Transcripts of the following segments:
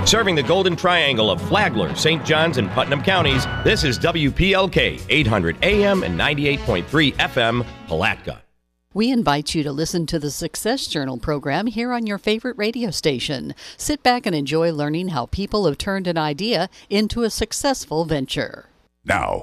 Serving the Golden Triangle of Flagler, St. Johns, and Putnam counties, this is WPLK 800 AM and 98.3 FM, Palatka. We invite you to listen to the Success Journal program here on your favorite radio station. Sit back and enjoy learning how people have turned an idea into a successful venture. Now,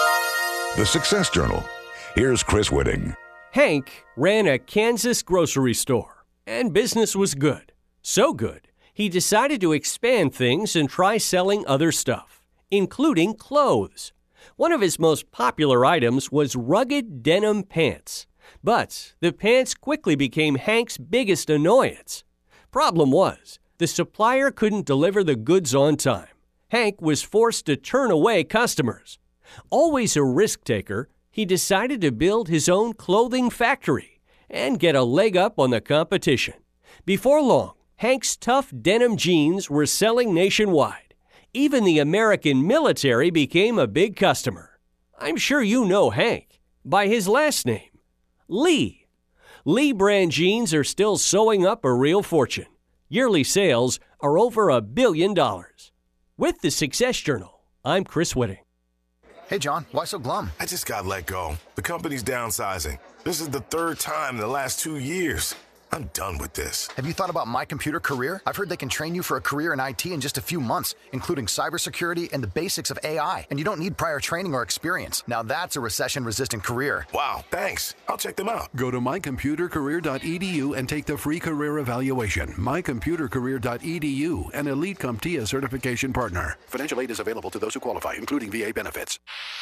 the Success Journal. Here's Chris Whitting. Hank ran a Kansas grocery store, and business was good. So good, he decided to expand things and try selling other stuff, including clothes. One of his most popular items was rugged denim pants. But the pants quickly became Hank's biggest annoyance. Problem was, the supplier couldn't deliver the goods on time. Hank was forced to turn away customers. Always a risk taker, he decided to build his own clothing factory and get a leg up on the competition. Before long, Hank's tough denim jeans were selling nationwide. Even the American military became a big customer. I'm sure you know Hank by his last name, Lee. Lee brand jeans are still sewing up a real fortune. Yearly sales are over $1 billion. With the Success Journal, I'm Chris Whitting. Hey, John, why so glum? I just got let go. The company's downsizing. This is the third time in the last 2 years. I'm done with this. Have you thought about My Computer Career? I've heard they can train you for a career in IT in just a few months, including cybersecurity and the basics of AI. And you don't need prior training or experience. Now that's a recession-resistant career. Wow, thanks. I'll check them out. Go to mycomputercareer.edu and take the free career evaluation. Mycomputercareer.edu, an Elite CompTIA certification partner. Financial aid is available to those who qualify, including VA benefits.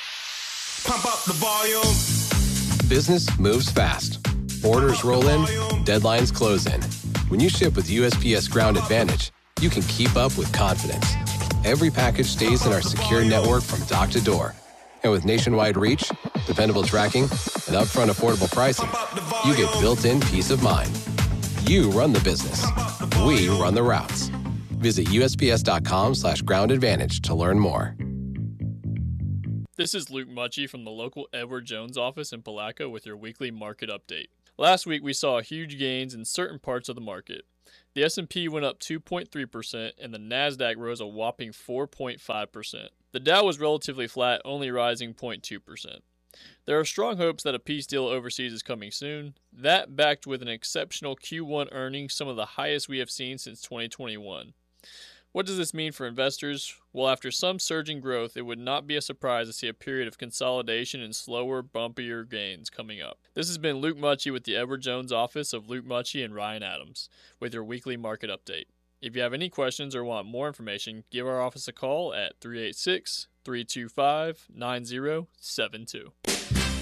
Pump up the volume. Business moves fast. Orders roll in, deadlines close in. When you ship with USPS Ground Advantage, you can keep up with confidence. Every package stays in our secure network from dock to door. And with nationwide reach, dependable tracking, and upfront affordable pricing, you get built-in peace of mind. You run the business. We run the routes. Visit USPS.com/Ground Advantage to learn more. This is Luke Mucci from the local Edward Jones office in Palatka with your weekly market update. Last week, we saw huge gains in certain parts of the market. The S&P went up 2.3%, and the NASDAQ rose a whopping 4.5%. The Dow was relatively flat, only rising 0.2%. There are strong hopes that a peace deal overseas is coming soon. That backed with an exceptional Q1 earnings, some of the highest we have seen since 2021. What does this mean for investors? Well, after some surging growth, it would not be a surprise to see a period of consolidation and slower, bumpier gains coming up. This has been Luke Mucci with the Edward Jones office of Luke Mucci and Ryan Adams with your weekly market update. If you have any questions or want more information, give our office a call at 386-325-9072.